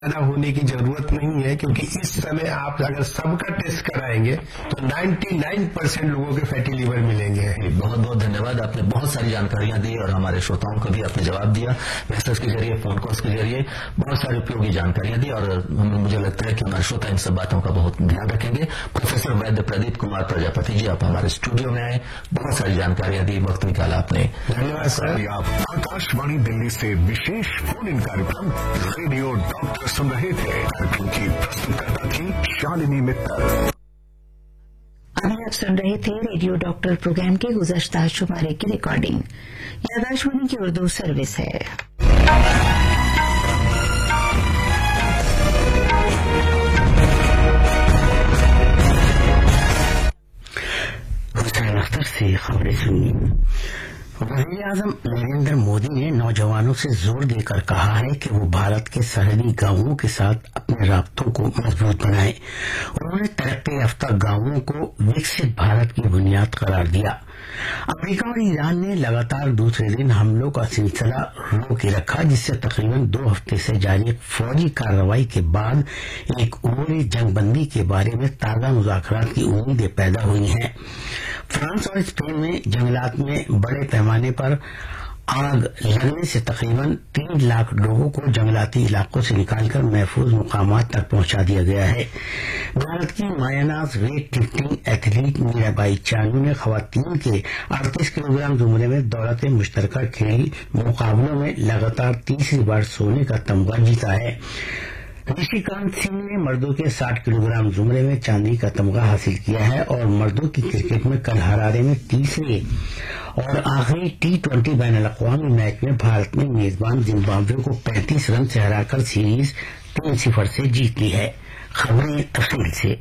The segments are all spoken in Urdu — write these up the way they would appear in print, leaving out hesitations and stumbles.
ہونے کی ضرورت نہیں ہے، کیونکہ اس سمے آپ اگر سب کا ٹیسٹ کرائیں گے تو 99% لوگوں کے فیٹی لیور ملیں گے. بہت بہت دھنیہ واد. آپ نے بہت ساری جانکاریاں دی اور ہمارے شروتاؤں کو بھی آپ نے جواب دیا. میسج کے ذریعے، فون کالس کے ذریعے بہت ساری اپیوگی جانکاریاں دی، اور مجھے لگتا ہے کہ ہمارے شروتا ان سب باتوں کا بہت دھیان رکھیں گے. پروفیسر ویدیہ پردیپ کمار پرجاپتی جی، آپ ہمارے اسٹوڈیو میں آئے، بہت ساری جانکاریاں دی، وقت نکالا آپ نے. دھنیہ واد سر. آپ آکاشوانی دلی سے وشیش فون ان کارکرم ریڈیو ڈاکٹر سن رہے تھے. کارکرم کی پرستوتکرتا تھی شالنی متر. ابھی آپ سن رہے تھے ریڈیو ڈاکٹر پروگرام کے گزشتہ شمارے کی ریکارڈنگ. یہ آکاشوانی کی اردو سروس ہے. حسین اختر سے خبریں سنی. وزیر اعظم نریندر مودی نے نوجوانوں سے زور دے کر کہا ہے کہ وہ بھارت کے سرحدی گاؤں کے ساتھ اپنے رابطوں کو مضبوط بنائیں. انہوں نے ترقی یافتہ گاؤں کو وکست بھارت کی بنیاد قرار دیا. امریکہ اور ایران نے لگاتار دوسرے دن حملوں کا سلسلہ روکے رکھا، جس سے تقریباً 2 ہفتے سے جاری فوجی کارروائی کے بعد ایک عبوری جنگ بندی کے بارے میں تازہ مذاکرات کی امیدیں پیدا ہوئی ہیں. فرانس اور اسپین میں جنگلات میں بڑے پیمانے پر آگ لگنے سے تقریباً 3 لاکھ لوگوں کو جنگلاتی علاقوں سے نکال کر محفوظ مقامات تک پہنچا دیا گیا ہے. بھارت کی مایہ ناز ویٹ لفٹنگ ایتھلیٹ میرا بائی چانو نے خواتین کے 38 کلو گرام زمرے میں دولت مشترکہ کھیل مقابلوں میں لگاتار تیسری بار سونے کا تمغہ جیتا ہے. رشی کانت سنگھ نے مردوں کے 60 کلو گرام زمرے میں چاندی کا تمغہ حاصل کیا ہے اور مردوں کی کرکٹ میں کل ہرارے میں تیسرے اور آخری T20 بین الاقوامی میچ میں بھارت نے میزبان زمبابوے کو 35 رن سے ہرا کر سیریز 3-0 سے جیت لی ہے. خبریں تفصیل سے.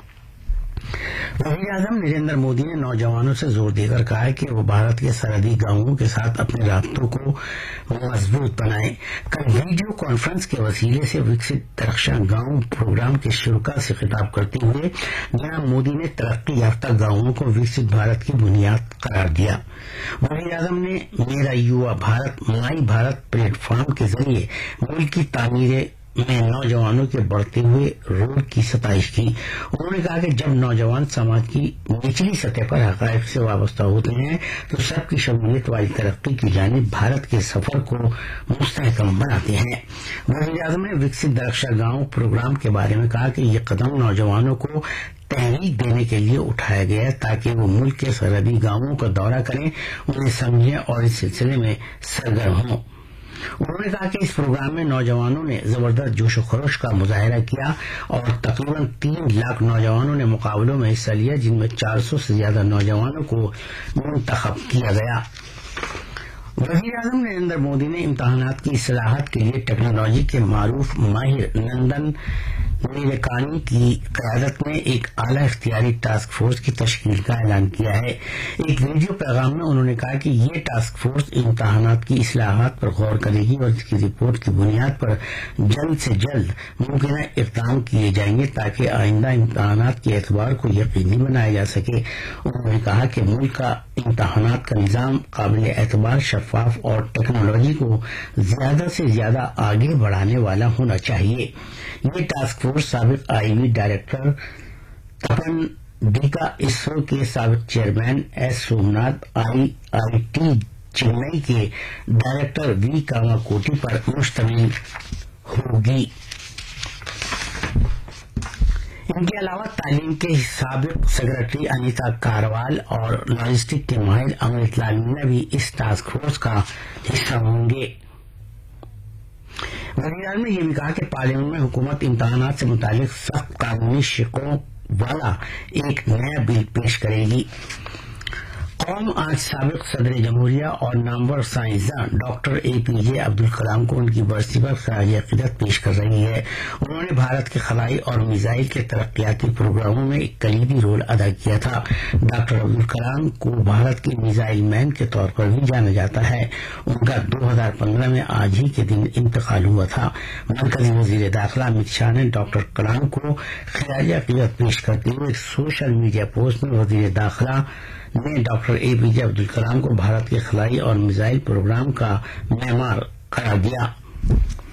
وزیر اعظم نریندر مودی نے نوجوانوں سے زور دے کر کہا ہے کہ وہ بھارت کے سرحدی گاؤں کے ساتھ اپنے رابطوں کو مضبوط بنائیں. کل ویڈیو کانفرنس کے وسیلے سے وکست درخشاں گاؤں پروگرام کے شرکاء سے خطاب کرتے ہوئے جناب مودی نے ترقی یافتہ گاؤں کو وکست بھارت کی بنیاد قرار دیا. وزیر اعظم نے میرا یوا بھارت مائی بھارت پلیٹ فارم کے ذریعے ملک کی تعمیر میں نوجوانوں کے بڑھتے ہوئے رول کی ستائش کی. انہوں نے کہا کہ جب نوجوان سماج کی نچلی سطح پر حقائق سے وابستہ ہوتے ہیں تو سب کی شمولیت والی ترقی کی جانب بھارت کے سفر کو مستحکم بناتے ہیں. وزیر اعظم نے وکست درخشاں گاؤں پروگرام کے بارے میں کہا کہ یہ قدم نوجوانوں کو تحریک دینے کے لیے اٹھایا گیا ہے تاکہ وہ ملک کے سرحدی گاؤں کا دورہ کریں، انہیں سمجھیں اور اس سلسلے میں سرگرم ہوں. انہوں نے کہا کہ اس پروگرام میں نوجوانوں نے زبردست جوش و خروش کا مظاہرہ کیا اور تقریباً 3 لاکھ نوجوانوں نے مقابلوں میں حصہ لیا، جن میں 400 سے زیادہ نوجوانوں کو منتخب کیا گیا. وزیر اعظم نریندر مودی نے امتحانات کی اصلاحات کے لیے ٹیکنالوجی کے معروف ماہر نندن نیلیکانی کی قیادت میں ایک اعلی اختیاری ٹاسک فورس کی تشکیل کا اعلان کیا ہے. ایک ویڈیو پیغام میں انہوں نے کہا کہ یہ ٹاسک فورس امتحانات کی اصلاحات پر غور کرے گی اور اس کی رپورٹ کی بنیاد پر جلد سے جلد ممکنہ اقدام کیے جائیں گے تاکہ آئندہ امتحانات کے اعتبار کو یقینی بنایا جا سکے. انہوں نے کہا کہ ملک کا امتحانات کا نظام قابل اعتبار، شفاف اور ٹیکنالوجی کو زیادہ سے زیادہ آگے بڑھانے والا ہونا چاہیے. یہ ٹاسک فورس سابق IB ڈائریکٹر تپن ڈیکا، اسرو کے سابق chairman S Somnath, IIT Chennai کے ڈائریکٹر وی کاماکوٹی پر مشتمل ہوگی. ان کے علاوہ تعلیم کے سابق سیکرٹری انیتا کاروال اور لاجسٹک کے ماہر امرت لال مینا بھی اس ٹاسک فورس کا حصہ ہوں گے. وزیر اعظم نے یہ بھی کہا کہ پارلیمنٹ میں حکومت امتحانات سے متعلق سخت قانونی شقوں والا ایک نیا بل پیش کرے گی. قوم آج سابق صدر جمہوریہ اور نامور سائنسداں ڈاکٹر APJ عبد الکلام کو ان کی برسی پر خراج عقیدت پیش کر رہی ہے. انہوں نے بھارت کے خلائی اور میزائل کے ترقیاتی پروگراموں میں ایک کلیدی رول ادا کیا تھا. ڈاکٹر عبد الکلام کو بھارت کے میزائل مین کے طور پر بھی جانا جاتا ہے. ان کا 2015 میں آج ہی کے دن انتقال ہوا تھا. مرکزی وزیر داخلہ امت شاہ نے ڈاکٹر کلام کو خراج عقیدت پیش کرتے ہوئے ایک سوشل میڈیا پوسٹ میں وزیر داخلہ نے ڈاکٹر APJ عبد الکلام کو بھارت کے خلائی اور میزائل پروگرام کا معمار قرار دیا.